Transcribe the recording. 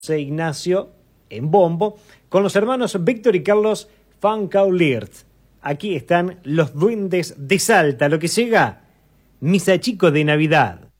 Ignacio en bombo, con los hermanos Víctor y Carlos Van Cauliert. Aquí están los duendes de Salta, lo que llega, Misa Chico de Navidad.